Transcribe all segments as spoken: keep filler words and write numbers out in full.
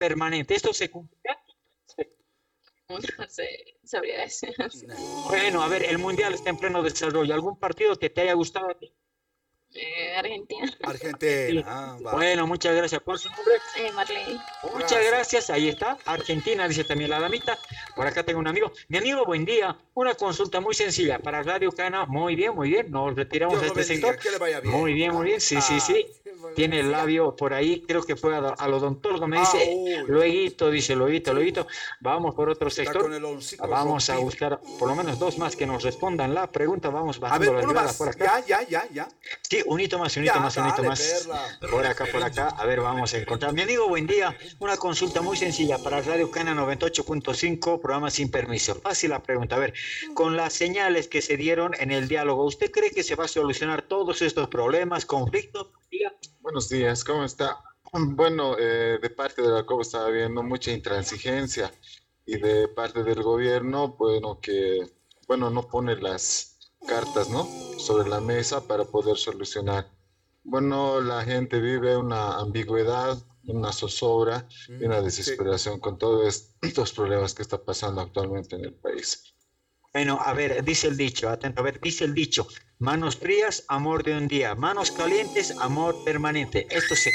permanente. ¿Esto se cumplirá? No sé, sabría decir. Bueno, a ver, el Mundial está en pleno desarrollo. ¿Algún partido que te haya gustado a ti? Eh, Argentina. Argentina, Sí. ah, va. Bueno, muchas gracias por su nombre. Eh, Marley. Muchas Gracias. gracias, ahí está. Argentina, dice también la damita. Por acá tengo un amigo. Mi amigo, buen día. Una consulta muy sencilla para Radio Cana. Muy bien, muy bien. Nos retiramos Dios a lo este sector. bendiga, que le vaya Muy bien. bien, muy Ah, bien. Sí, sí, ah, sí. Tiene el siga. labio por ahí. Creo que fue a- al odontólogo. Me Ah, dice, uy, lueguito, dice, lueguito, sí. lueguito. Vamos por otro Está con sector. el hocico Vamos a rompido. buscar por lo menos dos más que nos respondan la pregunta. Vamos A bajando ver, las uno gradas por más. acá. Ya, ya, ya, ya. Sí, un hito más, un hito Ya, más, un hito dale, más. perla. Por acá, por acá. A ver, vamos a encontrar. Mi amigo, buen día. Una consulta muy sencilla para Radio Cana noventa y ocho punto cinco, programa sin permiso. Fácil la pregunta. A ver, con las señales que se dieron en el diálogo, ¿usted cree que se va a solucionar todos estos problemas, conflictos? Diga. Buenos días, ¿cómo está? Bueno, eh, de parte de la C O B estaba viendo mucha intransigencia y de parte del gobierno, bueno, que, bueno, no pone las cartas, ¿no? Sobre la mesa para poder solucionar. Bueno, la gente vive una ambigüedad, una zozobra y una Mm, sí. desesperación con todos estos problemas que está pasando actualmente en el país. Bueno, a ver, dice el dicho, atento, a ver, dice el dicho, manos frías, amor de un día, manos calientes, amor permanente. Esto se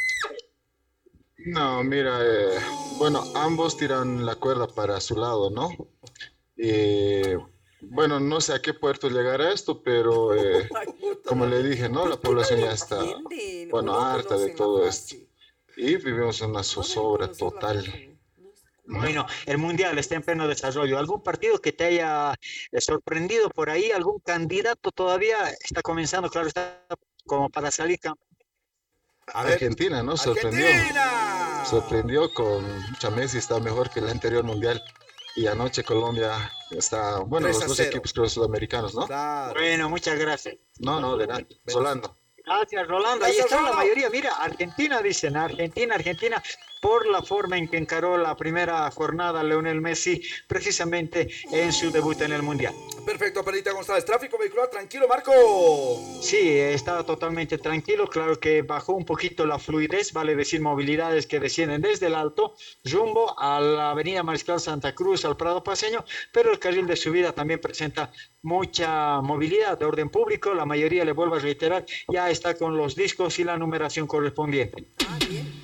No, mira, eh, bueno, ambos tiran la cuerda para su lado, ¿no? Y bueno, no sé a qué puerto llegará esto, pero eh, Ay, puta como le madre. dije, ¿no? ¿Por La qué no población lo ya está, entienden o bueno, no harta de conocen la todo esto. frase? Y vivimos en una No deben zozobra conocer la total. frase. Bueno, el Mundial está en pleno desarrollo. ¿Algún partido que te haya eh, sorprendido por ahí? ¿Algún candidato todavía está comenzando? Claro, está como para salir campeón. A ver, Argentina, ¿no? Sorprendió. Argentina. Sorprendió con mucha Messi, está mejor que el anterior mundial. Y anoche Colombia está, bueno, tres los a dos cero. equipos creo sudamericanos, ¿no? Claro. Bueno, muchas gracias. No, no, de nada. Solando. Gracias, Rolando. Ahí Gracias, está la Rolo. mayoría. Mira, Argentina, dicen, Argentina, Argentina, por la forma en que encaró la primera jornada Leonel Messi, precisamente en su debut en el Mundial. Perfecto, Perita González. Tráfico vehicular, tranquilo, Marco. Sí, estaba totalmente tranquilo, claro que bajó un poquito la fluidez, vale decir movilidades que descienden desde el Alto, rumbo a la avenida Mariscal Santa Cruz, al Prado Paseño, pero el carril de subida también presenta mucha movilidad de orden público, la mayoría, le vuelvo a reiterar, ya está con los discos y la numeración correspondiente. Ah, bien.